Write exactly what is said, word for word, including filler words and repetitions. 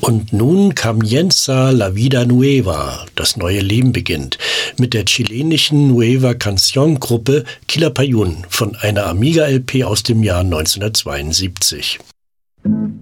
Und nun Comienza la Vida Nueva, das neue Leben beginnt, mit der chilenischen Nueva Canción Gruppe Quilapayún von einer Amiga-L P aus dem Jahr neunzehnhundertzweiundsiebzig.